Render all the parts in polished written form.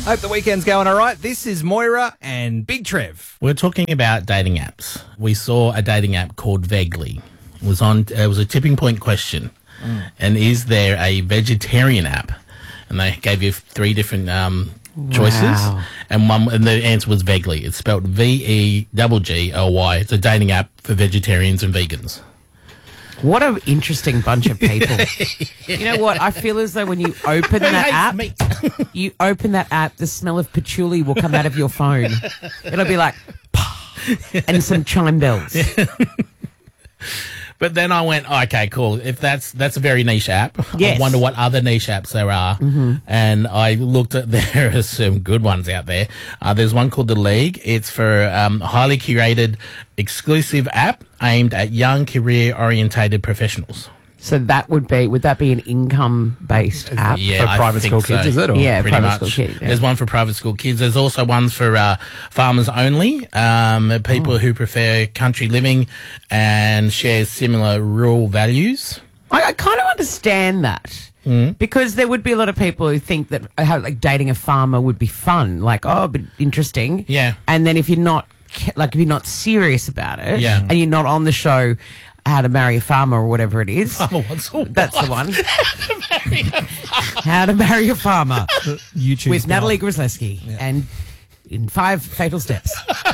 Hope the weekend's going all right. This is Moira and Big Trev. We're talking about dating apps. We saw a dating app called Vegly. It was a tipping point question. And is there a vegetarian app? And they gave you 3 different choices. Wow. And the answer was Vegly. It's spelled Vegly. It's a dating app for vegetarians and vegans. What an interesting bunch of people. You know what? I feel as though when you open that app, the smell of patchouli will come out of your phone. It'll be like, and some chime bells. But then I went, okay, cool. If that's a very niche app, Yes. I wonder what other niche apps there are. And I looked at, there are some good ones out there. There's one called The League. It's for highly curated, exclusive app aimed at young, career-orientated professionals. So would that be an income-based app? Yeah, For private school kids, is it? Or? Yeah, pretty private much. school kids. Yeah. There's one for private school kids. There's also ones for farmers only, people who prefer country living and share similar rural values. I kind of understand that. Because there would be a lot of people who think that like dating a farmer would be fun, like, oh, but interesting. Yeah. And then if you're not serious about it, Yeah. and you're not on the show How to Marry a Farmer or whatever it is, that's the one. How to Marry a Farmer YouTube with style. Natalie Grzelewski and in 5 fatal steps.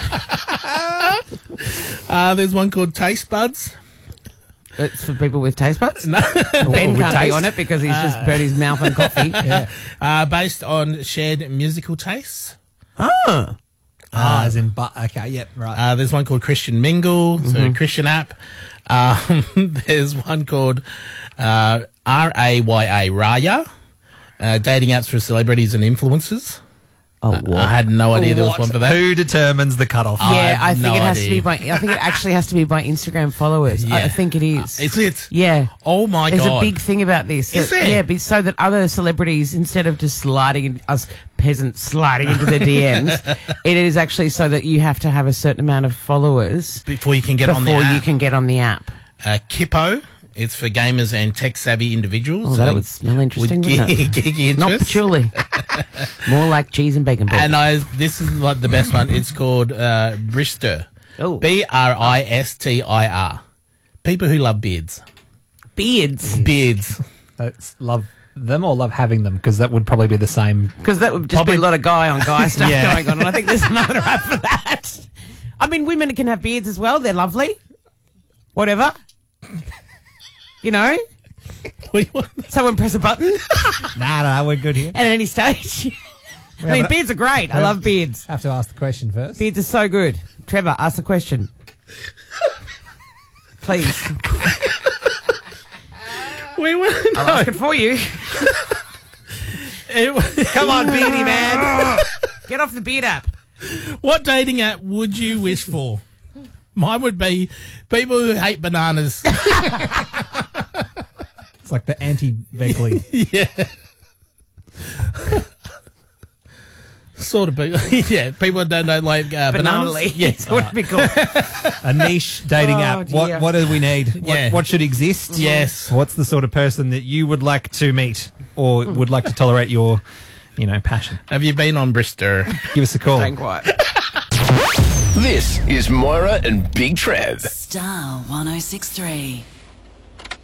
There's one called Taste Buds. It's for people with taste buds. No. Ben With can't be taste. on it because he's just burnt his mouth on coffee. Based on shared musical tastes. As in, okay, yep, right. There's one called Christian Mingle, so a Christian app. There's one called Raya, Raya, dating apps for celebrities and influencers. Oh, what? I had no idea there was one for that. Who determines the cutoff? Yeah, I have think no it has to idea. be I think it actually has to be by Instagram followers. I Yeah. think it is. Is it? Yeah. Oh my There's God. a big thing about this. Is there? Yeah, so that other celebrities, instead of just us peasants sliding into their DMs, it is actually so that you have to have a certain amount of followers Before you can get on the before app. you can get on the app. Kippo. It's for gamers and tech-savvy individuals. Oh, that would smell interesting, With wouldn't it? geeky Not interests. patchouli. More like cheese and bacon balls. And this is like the best one. It's called Bristir. Oh. Bristir. People who love beards. Beards. Beards. That's love them or love having them? Because that would probably be the same. Because that would just be a lot of guy on guy stuff Yeah. going on. And I think there's another app for that. I mean, women can have beards as well. They're lovely. Whatever. You know? Someone press a button Nah, we're good here. at any stage. I mean, beards are great. I love beards. Have to ask the question first. Beards are so good. Trevor, ask the question. Please. I'll ask it for you. Come on, beardy man. Get off the beard app. What dating app would you wish for? Mine would be people who hate bananas. It's like the anti-Vegly. Yeah. Sort of people. Yeah, people that don't like Banana bananas. leaves. Yes. What would be called? A niche dating Oh, app. dear. What do we need? Yeah. What should exist? Yes. What's the sort of person that you would like to meet or would like to tolerate your, passion? Have you been on Bristir? Give us a call. Staying quiet. This is Moira and Big Trev. Star 1063.